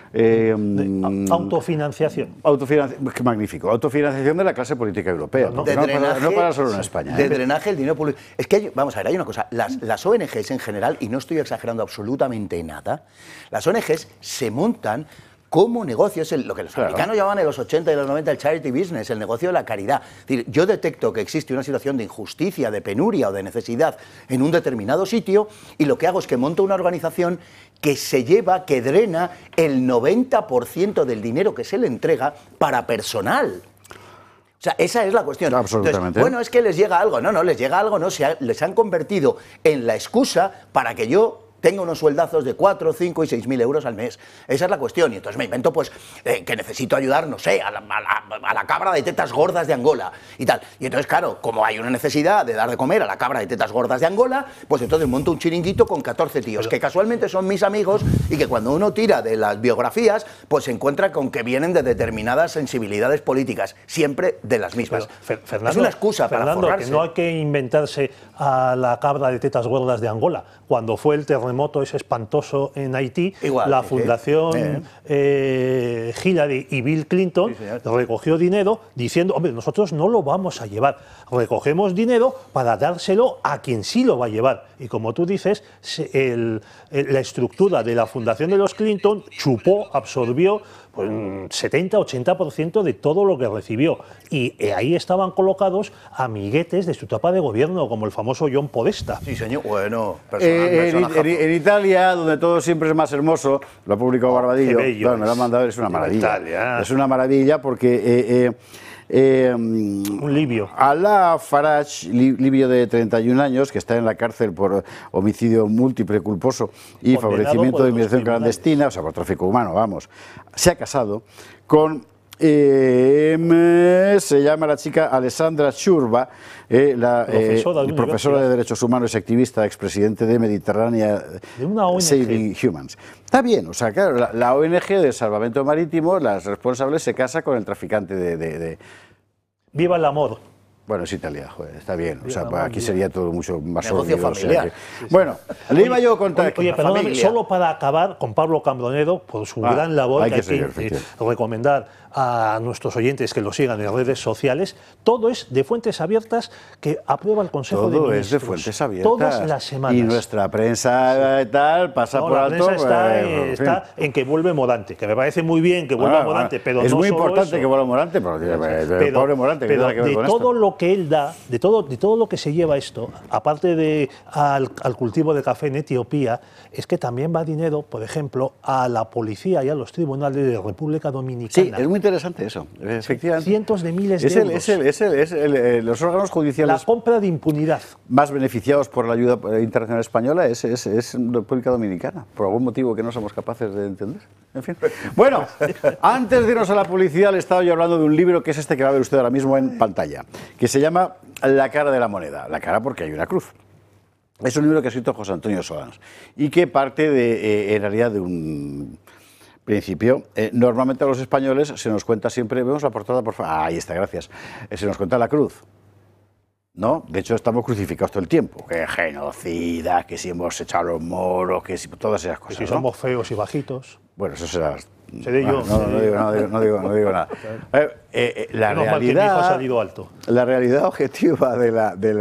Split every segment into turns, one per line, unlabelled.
Autofinanciación.
Qué magnífico. Autofinanciación de la clase política europea. No para solo en España.
De drenaje del dinero público. Es que, vamos a ver, hay una cosa. Las ONGs en general, y no estoy exagerando absolutamente nada, las ONGs se montan como negocio, es lo que los americanos llamaban en los 80 y los 90 el charity business, el negocio de la caridad. Es decir, yo detecto que existe una situación de injusticia, de penuria o de necesidad en un determinado sitio y lo que hago es que monto una organización que se lleva, que drena el 90% del dinero que se le entrega para personal. O sea, esa es la cuestión.
Absolutamente.
Entonces, bueno, es que les llega algo. No, les llega algo, no, les han convertido en la excusa para que yo tenga unos sueldazos de 4, 5 y 6.000 euros al mes. Esa es la cuestión. Y entonces me invento, pues, que necesito ayudar, no sé, a la cabra de tetas gordas de Angola y tal. Y entonces, claro, como hay una necesidad de dar de comer a la cabra de tetas gordas de Angola, pues entonces monto un chiringuito con 14 tíos, que casualmente son mis amigos y que cuando uno tira de las biografías, pues se encuentra con que vienen de determinadas sensibilidades políticas, siempre de las mismas.
Fernando,
es una excusa para forrarse.
Que no hay que inventarse a la cabra de tetas gordas de Angola. Cuando fue el terremoto ese espantoso en Haití, la Fundación Hillary y Bill Clinton recogió dinero diciendo, hombre, nosotros no lo vamos a llevar, recogemos dinero para dárselo a quien sí lo va a llevar. Y como tú dices, la estructura de la Fundación de los Clinton chupó, absorbió pues, 70-80% de todo lo que recibió. Y ahí estaban colocados amiguetes de su etapa de gobierno, como el famoso John Podesta.
Sí, señor. Bueno,
en Italia, donde todo siempre es más hermoso, lo ha publicado Barbadillo, me lo han mandado, es una maravilla.
Italia.
Es una maravilla porque
un libio.
Alaa Farage, libio de 31 años, que está en la cárcel por homicidio múltiple culposo y favorecimiento de inmigración clandestina, o sea, por tráfico humano, vamos, se ha casado con... se llama la chica Alessandra Ciurba, profesora de Derechos Humanos y activista, expresidente de Mediterránea Saving Humans. Está bien, o sea, claro, la ONG de Salvamento Marítimo, las responsables, se casa con el traficante de...
¡Viva el amor!
Bueno, es Italia, joder, está bien. O sea, aquí sería todo mucho más
negocio familiar.
O sea que, bueno, le iba yo a contar...
Oye, perdóname, solo para acabar con Pablo Cambronero, por su gran labor, hay que recomendar a nuestros oyentes que lo sigan en redes sociales. Todo es de fuentes abiertas que aprueba el Consejo de Ministros.
Todo es de fuentes abiertas.
Todas las semanas.
Y nuestra prensa tal pasa por alto.
La prensa está en que vuelve Morante, que me parece muy bien que vuelva Morante, pero
es
no
muy
solo
importante
eso.
que vuelva Morante, pero pobre Morante, que tiene que ver con esto.
De todo lo que él da, de todo lo que se lleva esto, aparte de al cultivo de café en Etiopía, es que también va dinero, por ejemplo, a la policía y a los tribunales de República Dominicana.
Sí, es muy interesante eso, efectivamente.
Cientos de miles de euros.
Los órganos judiciales...
La compra de impunidad.
Más beneficiados por la ayuda internacional española es República Dominicana, por algún motivo que no somos capaces de entender. En fin. Bueno, antes de irnos a la publicidad, le estaba yo hablando de un libro que es este que va a ver usted ahora mismo en pantalla, que se llama La cara de la moneda. La cara porque hay una cruz. Es un libro que ha escrito José Antonio Solans y que parte en realidad de un principio. Normalmente a los españoles se nos cuenta siempre, vemos la portada, por favor, ahí está, gracias, se nos cuenta la cruz, ¿no? De hecho estamos crucificados todo el tiempo, que genocida, que si hemos echado a los moros, que si todas esas cosas,
que si somos feos y bajitos.
Bueno, eso será...
Seré yo.
No digo nada. La realidad,
ha salido alto.
La realidad objetiva de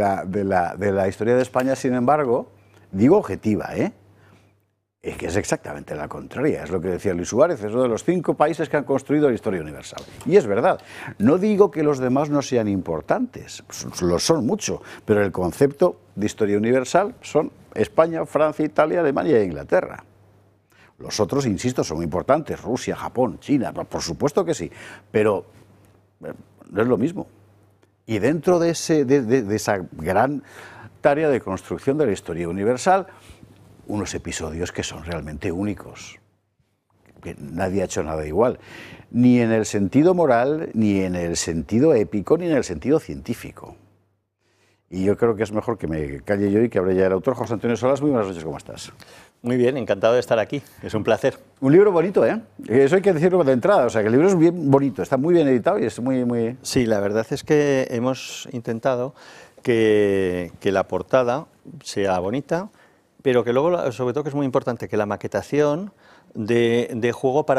la historia de España, sin embargo, digo objetiva, es que es exactamente la contraria. Es lo que decía Luis Suárez, es uno de los 5 países que han construido la historia universal. Y es verdad. No digo que los demás no sean importantes, lo son mucho, pero el concepto de historia universal son España, Francia, Italia, Alemania e Inglaterra. Los otros, insisto, son muy importantes, Rusia, Japón, China, por supuesto que sí, pero no es lo mismo. Y dentro de esa gran tarea de construcción de la historia universal, unos episodios que son realmente únicos, que nadie ha hecho nada igual, ni en el sentido moral, ni en el sentido épico, ni en el sentido científico. Y yo creo que es mejor que me calle yo y que hable ya el autor. José Antonio Solans, muy buenas noches, ¿cómo estás?
Muy bien, encantado de estar aquí, es un placer.
Un libro bonito, eso hay que decirlo de entrada, o sea, que el libro es bien bonito, está muy bien editado y es muy...
Sí, la verdad es que hemos intentado que la portada sea bonita, pero que luego, sobre todo, que es muy importante, que la maquetación dé juego para